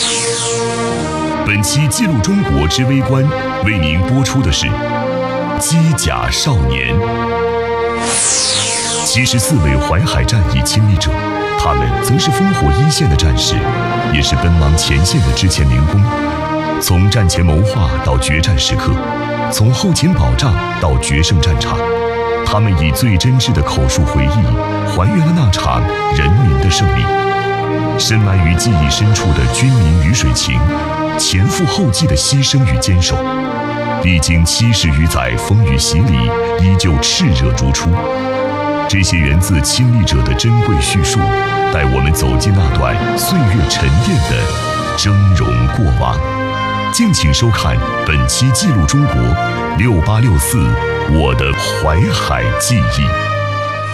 本期记录中国之微观为您播出的是机甲少年。74位淮海战役亲历者，他们则是烽火一线的战士，也是奔忙前线的之前民工。从战前谋划到决战时刻，从后勤保障到决胜战场，他们以最真挚的口述回忆，还原了那场人民的胜利。深埋于记忆深处的军民鱼水情，前赴后继的牺牲与坚守，历经70余载风雨洗礼，依旧炽热如初。这些源自亲历者的珍贵叙述，带我们走进那段岁月沉淀的峥嵘过往。敬请收看本期记录中国6864我的淮海记忆。